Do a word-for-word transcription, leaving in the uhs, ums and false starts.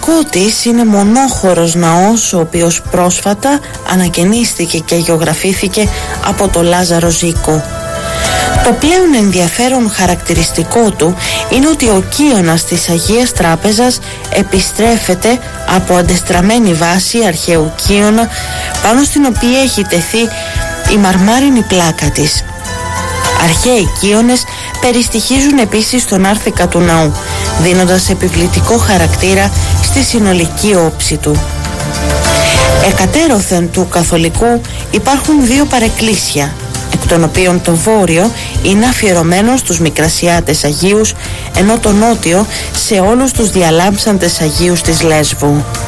κεντρικό της είναι μονόχωρος ναός, ο οποίος πρόσφατα ανακαινίστηκε και γεωγραφήθηκε από το Λάζαρο Ζήκο. Το πλέον ενδιαφέρον χαρακτηριστικό του είναι ότι ο κύωνας της Αγίας Τράπεζας επιστρέφεται από αντεστραμμένη βάση αρχαίου κύωνα, πάνω στην οποία έχει τεθεί η μαρμάρινη πλάκα της. Αρχαίοι κύωνες περιστοιχίζουν επίσης τον άρθικα του ναού, δίνοντας επιβλητικό χαρακτήρα στη συνολική όψη του. Εκατέρωθεν του καθολικού υπάρχουν δύο παρεκκλήσια, εκ των οποίων το βόρειο είναι αφιερωμένο στους Μικρασιάτες Αγίους, ενώ το νότιο σε όλους τους διαλάμψαντες Αγίους της Λέσβου.